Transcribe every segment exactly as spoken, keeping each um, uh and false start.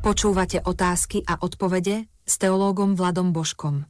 Počúvate otázky a odpovede s teológom Vladom Božkom.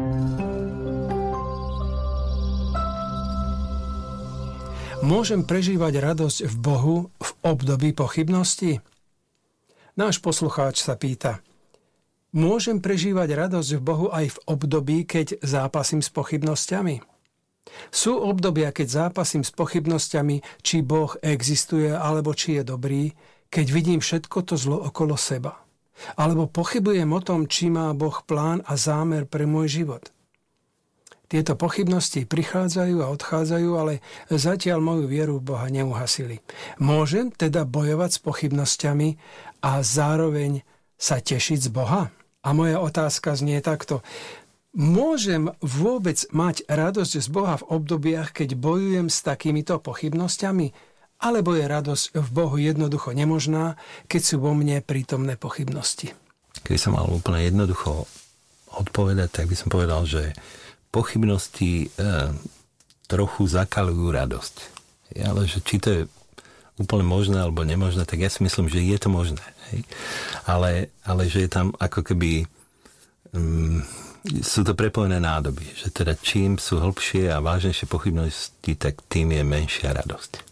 Môžem prežívať radosť v Bohu v období pochybnosti? Náš poslucháč sa pýta. Môžem prežívať radosť v Bohu aj v období, keď zápasím s pochybnosťami? Sú obdobia, keď zápasím s pochybnosťami, či Boh existuje, alebo či je dobrý, keď vidím všetko to zlo okolo seba. Alebo pochybujem o tom, či má Boh plán a zámer pre môj život. Tieto pochybnosti prichádzajú a odchádzajú, ale zatiaľ moju vieru v Boha neuhasili. Môžem teda bojovať s pochybnosťami a zároveň sa tešiť z Boha? A moja otázka znie takto. Môžem vôbec mať radosť z Boha v obdobiach, keď bojujem s takýmito pochybnosťami? Alebo je radosť v Bohu jednoducho nemožná, keď sú vo mne prítomné pochybnosti? Keď som mal úplne jednoducho odpovedať, tak by som povedal, že pochybnosti e, trochu zakalujú radosť. Ale že či to je úplne možné alebo nemožné, tak ja si myslím, že je to možné. Hej? Ale, ale že je tam ako keby um, sú to prepojené nádoby. Že teda čím sú hlbšie a vážnejšie pochybnosti, tak tým je menšia radosť.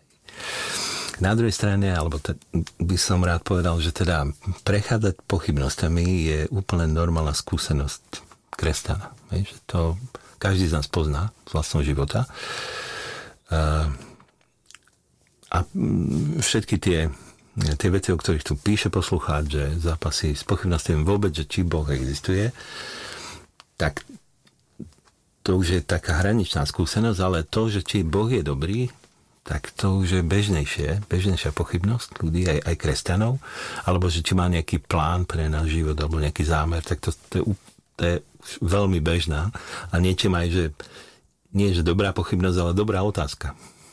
Na druhej strane, alebo t- by som rád povedal, že teda prechádzať pochybnosťami je úplne normálna skúsenosť kresťana. Že to každý z nás pozná z vlastného života. A, a všetky tie, tie veci, o ktorých tu píše poslucháč, že zápasy s pochybnosťami vôbec, že či Boh existuje, tak to už je taká hraničná skúsenosť, ale to, že či Boh je dobrý, tak to už je bežnejšie, bežnejšia pochybnosť ľudí, aj, aj kresťanov, alebo že či má nejaký plán pre náš život, alebo nejaký zámer, tak to, to, je, to je veľmi bežná a niečím aj, že nie že dobrá pochybnosť, ale dobrá otázka.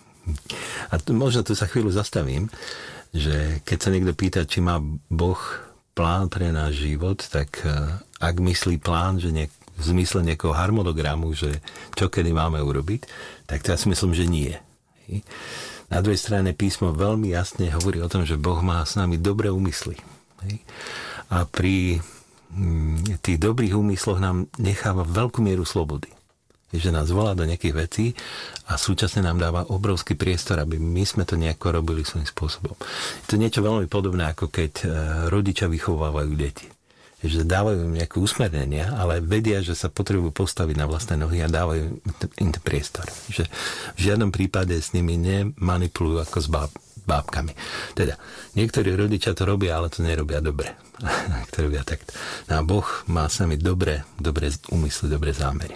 A tu, možno tu sa chvíľu zastavím, že keď sa niekto pýta, či má Boh plán pre náš život, tak ak myslí plán, že nejak, v zmysle nejakého harmonogramu, že čo kedy máme urobiť, tak to ja si myslím, že nie. Na druhej strane písmo veľmi jasne hovorí o tom, že Boh má s nami dobré úmysly. A pri tých dobrých úmysloch nám necháva veľkú mieru slobody. Že nás volá do nejakých vecí a súčasne nám dáva obrovský priestor, aby my sme to nejako robili svojím spôsobom. Je to niečo veľmi podobné, ako keď rodičia vychovávajú deti. Že dávajú im nejaké usmernenia, ale vedia, že sa potrebujú postaviť na vlastné nohy a dávajú im ten priestor. Že v žiadnom prípade s nimi nemanipulujú ako s báb, bábkami. Teda, niektorí rodičia to robia, ale to nerobia dobre. Ktorí robia takto. No a Boh má s nami dobré, dobré úmysly, dobré zámery.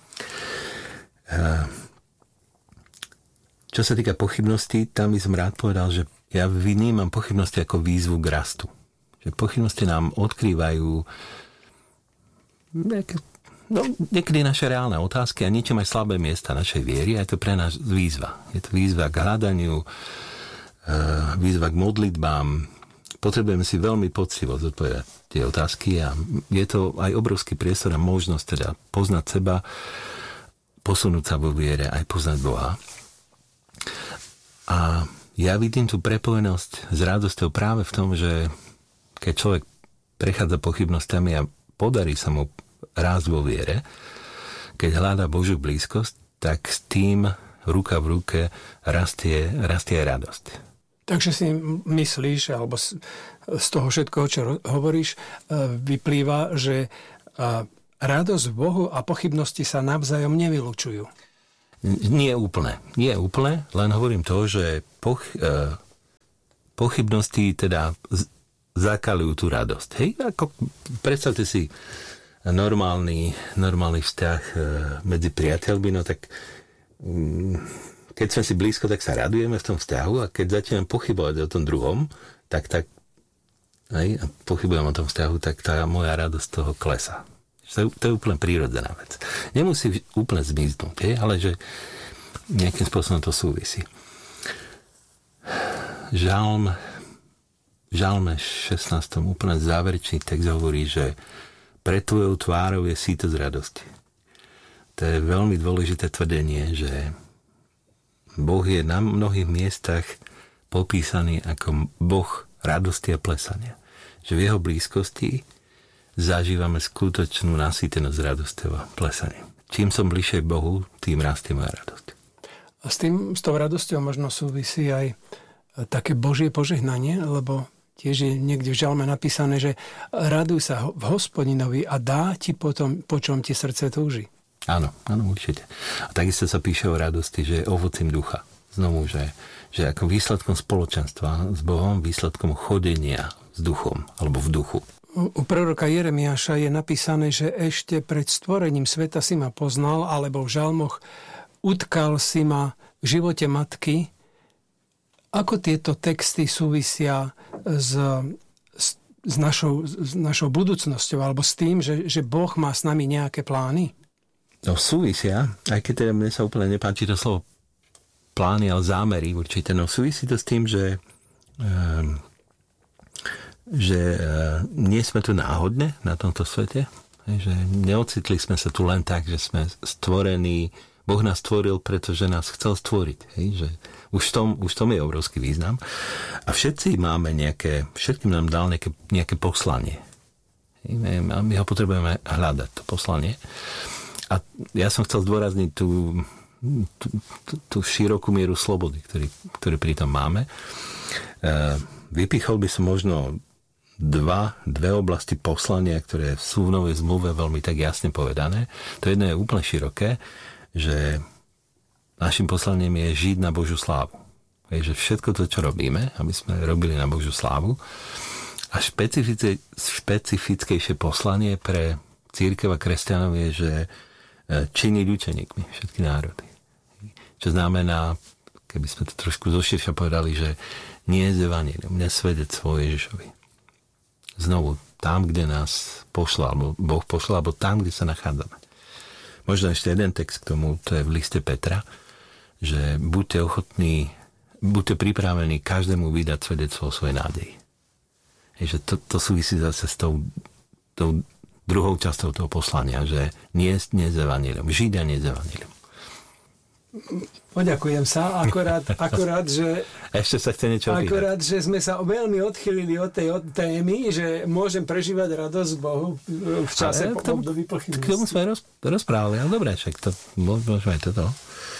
Čo sa týka pochybností, tam by som rád povedal, že ja vnímam pochybnosti ako výzvu k rastu. Pochybnosti nám odkrývajú nejaké, no, niekedy naše reálne otázky a niečo aj slabé miesta našej viery a je to pre nás výzva. Je to výzva k hľadaniu, výzva k modlitbám. Potrebujeme si veľmi poctivo zodpovedať tie otázky a je to aj obrovský priestor a možnosť teda poznať seba, posunúť sa vo viere, aj poznať Boha. A ja vidím tú prepojenosť s radosťou práve v tom, že keď človek prechádza pochybnosťami a podarí sa mu rásť vo viere, keď hľadá Božiu blízkosť, tak s tým ruka v ruke rastie, rastie aj radosť. Takže si myslíš, alebo z toho všetkoho, čo hovoríš, vyplýva, že radosť v Bohu a pochybnosti sa navzájom nevylučujú. Nie úplne. Nie úplne, len hovorím to, že poch, pochybnosti teda zakalujú tú radosť. Hej, ako predstavte si normálny, normálny vzťah medzi priateľmi, no tak keď sme si blízko, tak sa radujeme v tom vzťahu a keď začneme pochybovať o tom druhom, tak, tak hej, a pochybujem o tom vzťahu, tak tá moja radosť toho klesá. To je, to je úplne prírodzená vec. Nemusí úplne zmiznúť, hej, ale že nejakým spôsobom to súvisí. Žalm V Žalme šestnástom úplne záverečný text hovorí, že pred tvojou tvárou je sítosť radosti. To je veľmi dôležité tvrdenie, že Boh je na mnohých miestach popísaný ako Boh radosti a plesania. že v jeho blízkosti zažívame skutočnú nasýtenosť radosťou a plesaním. Čím som bližšie k Bohu, tým rastie moja radosť. A s tým, s tou radosťou možno súvisí aj také Božie požehnanie, lebo tiež je niekde v žalme napísané, že raduj sa v Hospodinovi a dá ti potom, po čom ti srdce túži. Áno, áno, určite. A takisto sa píše o radosti, že je ovocím ducha. Znovu, že, že ako výsledkom spoločenstva s Bohom, výsledkom chodenia s duchom, alebo v duchu. U proroka Jeremiáša je napísané, že ešte pred stvorením sveta si ma poznal, alebo v žalmoch utkal si ma v živote matky. Ako tieto texty súvisia s, s, s, našou, s našou budúcnosťou, alebo s tým, že, že Boh má s nami nejaké plány? No súvisia, aj keď teda mne sa úplne nepáči to slovo plány, ale zámery určite. No súvisí to s tým, že um, že nie sme tu náhodne na tomto svete, že neocitli sme sa tu len tak, že sme stvorení, Boh nás stvoril, pretože nás chcel stvoriť. Hej, že už v tom, už v tom je obrovský význam. A všetci máme nejaké, všetkým nám dal nejaké, nejaké poslanie. Hej, a my ho potrebujeme hľadať, to poslanie. A ja som chcel zdôrazniť tú, tú, tú, tú širokú mieru slobody, ktorý, ktorý pri tom máme. Vypichol by som možno Dva, dve oblasti poslania, ktoré sú v Novej zmluve veľmi tak jasne povedané. To jedno je úplne široké, že našim poslaním je žiť na Božiu slávu. Je, že všetko to, čo robíme, aby sme robili na Božiu slávu. A špecifické, špecifickejšie poslanie pre cirkev a kresťanov je, že činiť učeníkmi všetky národy. Čo znamená, keby sme to trošku zoširšia povedali, že nie je evanjelium, nesvedectvo Ježišovi. Znovu, tam, kde nás pošla, alebo Boh pošla, alebo tam, kde sa nachádzame. Možno ešte jeden text k tomu, to je v liste Petra, že buďte ochotní, buďte pripravení každému vydať svedectvo o svojej nádeji. Je, že to, to súvisí zase s tou, tou druhou časťou toho poslania, že nie je evanjelium, žiť a nie je evanjelium. Poďakujem sa, akorát, akorát, že ešte sa chce niečo opýtať. Akorát, že sme sa veľmi odchylili od tej od témy, že môžem prežívať radosť Bohu v čase po období pochybnosti. K tomu sme roz, rozprávali, ale dobré, však to môžeme aj toto.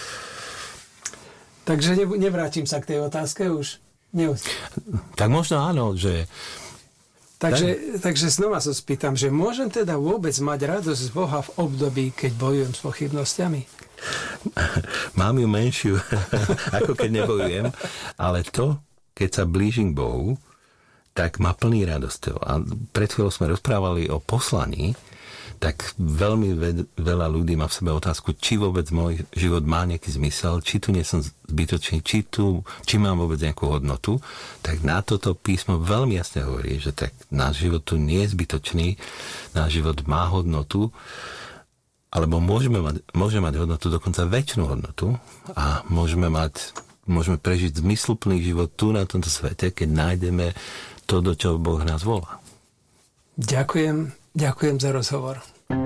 Takže ne, nevrátim sa k tej otázke už. Neus. Tak možno áno, že Takže, takže znova sa spýtam, že môžem teda vôbec mať radosť z Boha v období, keď bojujem s pochybnostiami? Mám ju menšiu, ako keď nebojujem, ale to, keď sa blížim k Bohu, tak ma plní radosťou. A pred chvíľou sme rozprávali o poslaní, tak veľmi veľa ľudí má v sebe otázku, či vôbec môj život má nejaký zmysel, či tu nie som zbytočný, či, tu, či mám vôbec nejakú hodnotu. Tak na toto písmo veľmi jasne hovorí, že tak náš život tu nie je zbytočný, náš život má hodnotu, alebo môžeme mať, môžeme mať hodnotu, dokonca väčšinu hodnotu a môžeme mať, môžeme prežiť zmysluplný život tu na tomto svete, keď nájdeme to, do čoho Boh nás volá. Ďakujem, ďakujem za rozhovor.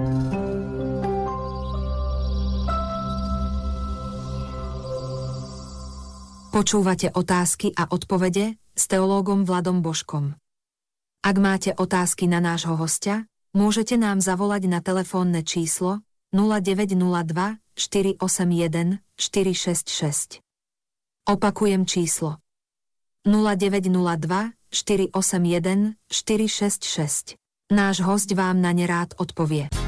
Počúvate otázky a odpovede s teológom Vladom Božkom. Ak máte otázky na nášho hostia, môžete nám zavolať na telefónne číslo nula deväť nula dva štyri osem jeden štyri šesť šesť. Opakujem číslo nula deväť nula dva štyri osem jeden štyri šesť šesť. Náš hosť vám na ne rád odpovie.